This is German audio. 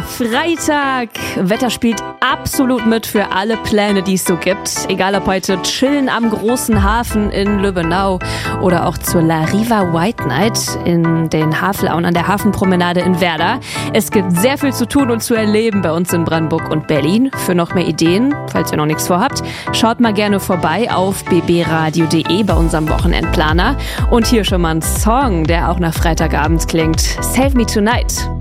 Freitag. Wetter spielt absolut mit für alle Pläne, die es so gibt. Egal ob heute chillen am großen Hafen in Lübbenau oder auch zur La Riva White Night in den Havelauen an der Hafenpromenade in Werder. Es gibt sehr viel zu tun und zu erleben bei uns in Brandenburg und Berlin. Für noch mehr Ideen, falls ihr noch nichts vorhabt, schaut mal gerne vorbei auf bbradio.de bei unserem Wochenendplaner. Und hier schon mal ein Song, der auch nach Freitagabend klingt. Save Me Tonight.